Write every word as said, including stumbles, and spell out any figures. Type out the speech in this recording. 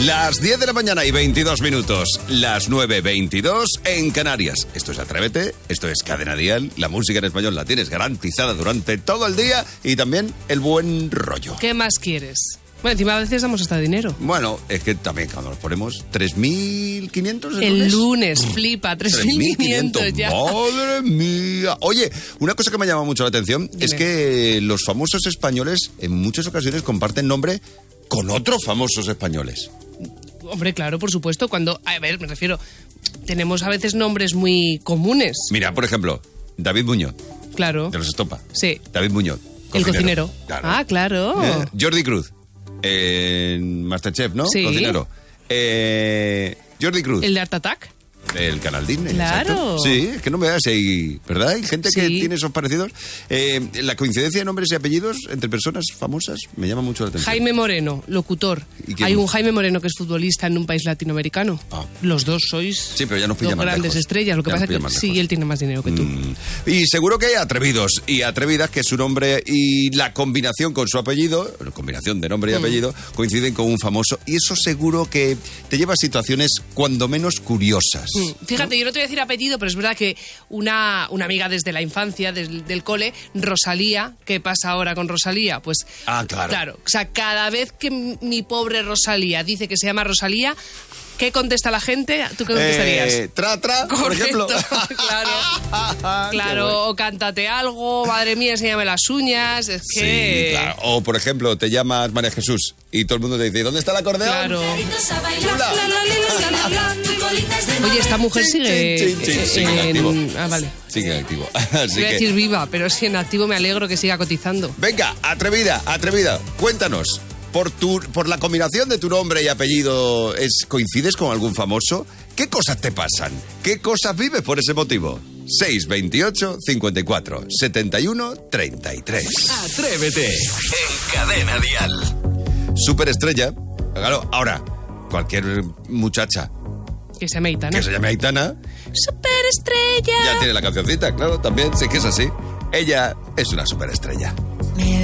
Las diez de la mañana y veintidós minutos, las nueve veintidós en Canarias. Esto es Atrévete, esto es Cadena Dial, la música en español la tienes garantizada durante todo el día y también el buen rollo. ¿Qué más quieres? Bueno, encima a veces damos hasta dinero. Bueno, es que también cuando nos ponemos tres mil quinientos el, el lunes. lunes, flipa, tres mil quinientos ya. ¡Madre mía! Oye, una cosa que me llama mucho la atención Dime. es que los famosos españoles en muchas ocasiones comparten nombre con otros famosos españoles. Hombre, claro, por supuesto. Cuando, a ver, me refiero, tenemos a veces nombres muy comunes. Mira, por ejemplo, David Muñoz. Claro. De los Estopa. Sí. David Muñoz. Cocinero. El cocinero. Claro. Ah, claro. Eh, Jordi Cruz. En Masterchef, ¿no? Sí. Cocinero. Eh, Jordi Cruz. El de Art Attack. Del canal Disney. Claro. Exacto. Sí, es que no me das ahí, ¿verdad? Hay gente Sí. que tiene esos parecidos. Eh, la coincidencia de nombres y apellidos entre personas famosas me llama mucho la atención. Jaime Moreno, locutor. Hay un Jaime Moreno que es futbolista en un país latinoamericano. Ah. Los dos sois sí, pero ya nos dos grandes lejos. estrellas. Lo que ya pasa es que sí, él tiene más dinero que tú. Mm. Y seguro que hay atrevidos y atrevidas que su nombre y la combinación con su apellido, la combinación de nombre y mm. apellido, coinciden con un famoso. Y eso seguro que te lleva a situaciones cuando menos curiosas. Mm. Fíjate, ¿no? Yo no te voy a decir apellido, pero es verdad que una, una amiga desde la infancia, desde del cole, Rosalía, ¿qué pasa ahora con Rosalía? Pues, ah, claro. Claro, o sea, cada vez que mi pobre Rosalía dice que se llama Rosalía, ¿qué contesta la gente? ¿Tú qué contestarías? Eh, tra, tra, Correcto, por ejemplo. Claro, claro, o cántate algo, madre mía, enséñame las uñas, es que... Sí, claro. O, por ejemplo, te llamas María Jesús y todo el mundo te dice, ¿dónde está el acordeón? Claro. Oye, esta mujer sigue... Sí, sí, sí, sigue en activo. Ah, vale. Sigue en activo. Así Voy a que... decir viva, pero si en activo me alegro que siga cotizando. Venga, atrevida, atrevida, cuéntanos. Por, tu, por la combinación de tu nombre y apellido, es, ¿coincides con algún famoso? ¿Qué cosas te pasan? ¿Qué cosas vives por ese motivo? seis veintiocho cincuenta y cuatro setenta y uno treinta y tres. Atrévete en Cadena Dial. Superestrella. Claro, ahora, cualquier muchacha que se llame Aitana. Que se llame Aitana. Superestrella. Ya tiene la cancioncita, claro, también, sí que es así. Ella es una superestrella.